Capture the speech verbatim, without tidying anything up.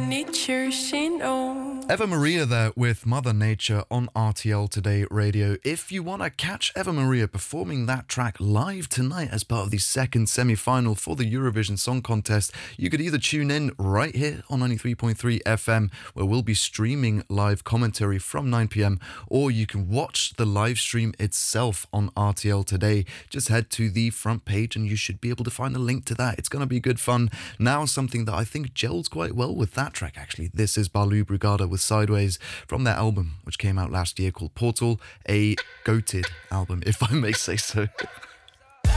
Nature sin ó. Eva Maria there with Mother Nature on R T L Today Radio. If you want to catch Eva Maria performing that track live tonight as part of the second semi-final for the Eurovision Song Contest, you could either tune in right here on ninety-three point three F M, where we'll be streaming live commentary from nine p.m, or you can watch the live stream itself on R T L Today. Just head to the front page and you should be able to find a link to that. It's going to be good fun. Now something that I think gels quite well with that track, actually. This is Balu Brugada with Sideways from their album, which came out last year, called Portal, a goated album, if I may say so.